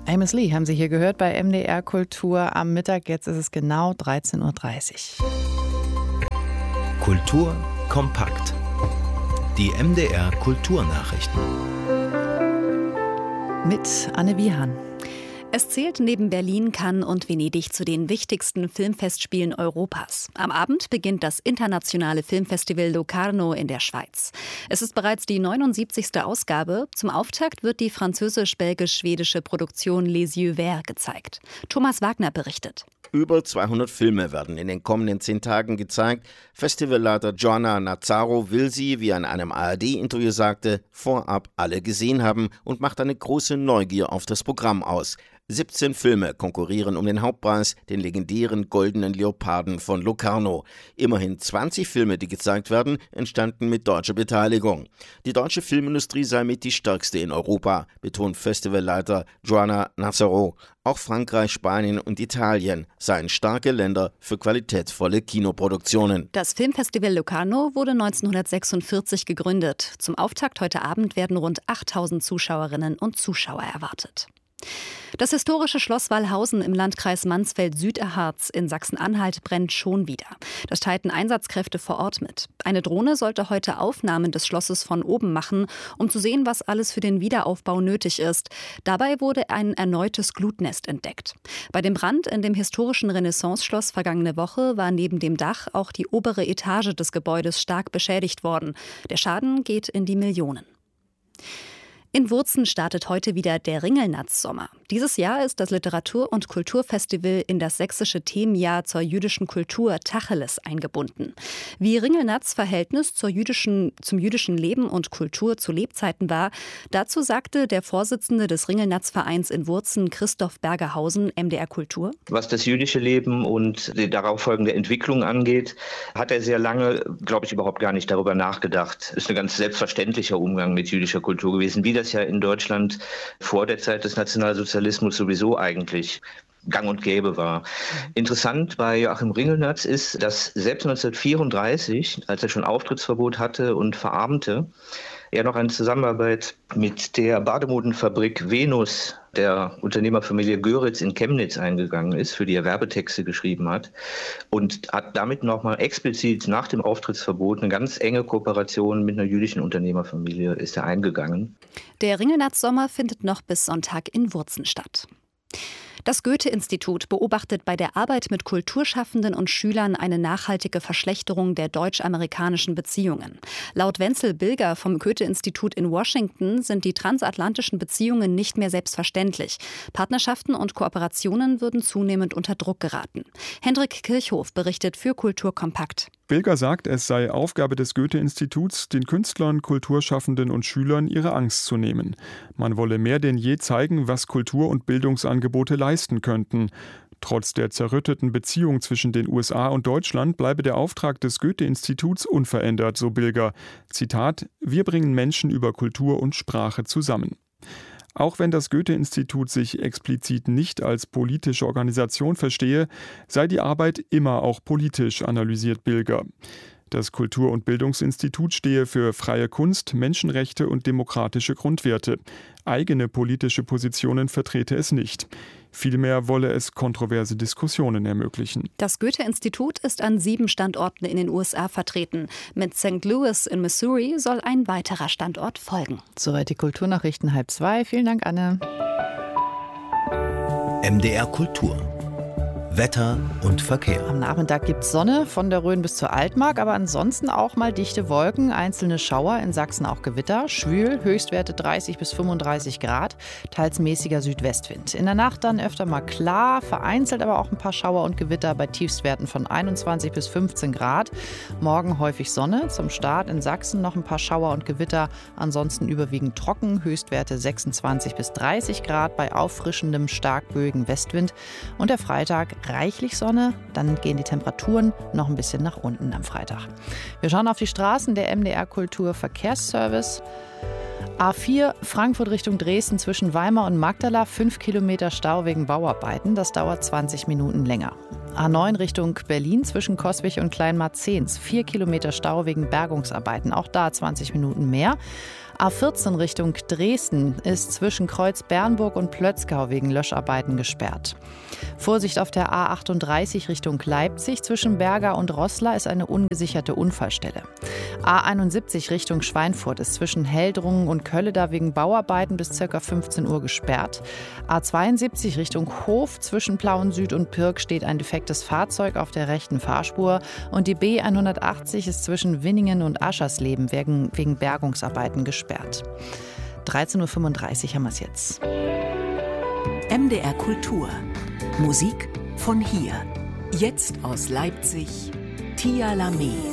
Amos Lee haben Sie hier gehört bei MDR Kultur am Mittag. Jetzt ist es genau 13.30 Uhr. Kultur kompakt. Die MDR Kulturnachrichten. Mit Anne Wiehan. Es zählt neben Berlin, Cannes und Venedig zu den wichtigsten Filmfestspielen Europas. Am Abend beginnt das internationale Filmfestival Locarno in der Schweiz. Es ist bereits die 79. Ausgabe. Zum Auftakt wird die französisch-belgisch-schwedische Produktion Les Yeux Verts gezeigt. Thomas Wagner berichtet. Über 200 Filme werden in den kommenden 10 Tagen gezeigt. Festivalleiter Joanna Nazzaro will sie, wie er in einem ARD-Interview sagte, vorab alle gesehen haben und macht eine große Neugier auf das Programm aus. 17 Filme konkurrieren um den Hauptpreis, den legendären Goldenen Leoparden von Locarno. Immerhin 20 Filme, die gezeigt werden, entstanden mit deutscher Beteiligung. Die deutsche Filmindustrie sei mit die stärkste in Europa, betont Festivalleiter Joanna Nazzaro. Auch Frankreich, Spanien und Italien seien starke Länder für qualitätsvolle Kinoproduktionen. Das Filmfestival Locarno wurde 1946 gegründet. Zum Auftakt heute Abend werden rund 8000 Zuschauerinnen und Zuschauer erwartet. Das historische Schloss Wallhausen im Landkreis Mansfeld-Süderharz in Sachsen-Anhalt brennt schon wieder. Das teilten Einsatzkräfte vor Ort mit. Eine Drohne sollte heute Aufnahmen des Schlosses von oben machen, um zu sehen, was alles für den Wiederaufbau nötig ist. Dabei wurde ein erneutes Glutnest entdeckt. Bei dem Brand in dem historischen Renaissance-Schloss vergangene Woche war neben dem Dach auch die obere Etage des Gebäudes stark beschädigt worden. Der Schaden geht in die Millionen. In Wurzen startet heute wieder der Ringelnatz-Sommer. Dieses Jahr ist das Literatur- und Kulturfestival in das sächsische Themenjahr zur jüdischen Kultur Tacheles eingebunden. Wie Ringelnatz Verhältnis zum jüdischen Leben und Kultur zu Lebzeiten war, dazu sagte der Vorsitzende des Ringelnatz-Vereins in Wurzen, Christoph Bergerhausen, MDR Kultur. Was das jüdische Leben und die darauf folgende Entwicklung angeht, hat er sehr lange, glaube ich, überhaupt gar nicht darüber nachgedacht. Ist ein ganz selbstverständlicher Umgang mit jüdischer Kultur gewesen, wie das ja in Deutschland vor der Zeit des Nationalsozialismus sowieso eigentlich gang und gäbe war. Interessant bei Joachim Ringelnatz ist, dass selbst 1934, als er schon Auftrittsverbot hatte und verarmte, er noch eine Zusammenarbeit mit der Bademodenfabrik Venus der Unternehmerfamilie Göritz in Chemnitz eingegangen ist, für die er Werbetexte geschrieben hat und hat damit nochmal explizit nach dem Auftrittsverbot eine ganz enge Kooperation mit einer jüdischen Unternehmerfamilie ist er eingegangen. Der Ringelnatz-Sommer findet noch bis Sonntag in Wurzen statt. Das Goethe-Institut beobachtet bei der Arbeit mit Kulturschaffenden und Schülern eine nachhaltige Verschlechterung der deutsch-amerikanischen Beziehungen. Laut Wenzel Bilger vom Goethe-Institut in Washington sind die transatlantischen Beziehungen nicht mehr selbstverständlich. Partnerschaften und Kooperationen würden zunehmend unter Druck geraten. Hendrik Kirchhoff berichtet für Kultur kompakt. Bilger sagt, es sei Aufgabe des Goethe-Instituts, den Künstlern, Kulturschaffenden und Schülern ihre Angst zu nehmen. Man wolle mehr denn je zeigen, was Kultur- und Bildungsangebote leisten könnten. Trotz der zerrütteten Beziehung zwischen den USA und Deutschland bleibe der Auftrag des Goethe-Instituts unverändert, so Bilger. Zitat: Wir bringen Menschen über Kultur und Sprache zusammen. Auch wenn das Goethe-Institut sich explizit nicht als politische Organisation verstehe, sei die Arbeit immer auch politisch, analysiert Bilger. Das Kultur- und Bildungsinstitut stehe für freie Kunst, Menschenrechte und demokratische Grundwerte. Eigene politische Positionen vertrete es nicht. Vielmehr wolle es kontroverse Diskussionen ermöglichen. Das Goethe-Institut ist an 7 Standorten in den USA vertreten. Mit St. Louis in Missouri soll ein weiterer Standort folgen. Soweit die Kulturnachrichten 1:30. Vielen Dank, Anne. MDR Kultur. Wetter und Verkehr. Am Nachmittag gibt es Sonne von der Rhön bis zur Altmark, aber ansonsten auch mal dichte Wolken, einzelne Schauer, in Sachsen auch Gewitter, schwül, Höchstwerte 30 bis 35 Grad, teils mäßiger Südwestwind. In der Nacht dann öfter mal klar, vereinzelt aber auch ein paar Schauer und Gewitter bei Tiefstwerten von 21 bis 15 Grad. Morgen häufig Sonne, zum Start in Sachsen noch ein paar Schauer und Gewitter, ansonsten überwiegend trocken, Höchstwerte 26 bis 30 Grad bei auffrischendem, stark böigen Westwind. Und der Freitag reichlich Sonne, dann gehen die Temperaturen noch ein bisschen nach unten am Freitag. Wir schauen auf die Straßen der MDR Kultur Verkehrsservice. A4 Frankfurt Richtung Dresden zwischen Weimar und Magdala, 5 Kilometer Stau wegen Bauarbeiten. Das dauert 20 Minuten länger. A9 Richtung Berlin zwischen Coswig und Kleinmarzens, 4 Kilometer Stau wegen Bergungsarbeiten. Auch da 20 Minuten mehr. A14 Richtung Dresden ist zwischen Kreuz-Bernburg und Plötzgau wegen Löscharbeiten gesperrt. Vorsicht auf der A38 Richtung Leipzig. Zwischen Berga und Roßla ist eine ungesicherte Unfallstelle. A71 Richtung Schweinfurt ist zwischen Heldrungen und Kölleda wegen Bauarbeiten bis ca. 15 Uhr gesperrt. A72 Richtung Hof zwischen Plauen Süd und Pirk steht ein defektes Fahrzeug auf der rechten Fahrspur. Und die B180 ist zwischen Winningen und Aschersleben wegen Bergungsarbeiten gesperrt. 13.35 Uhr haben wir es jetzt. MDR Kultur. Musik von hier. Jetzt aus Leipzig, Tia Lamé.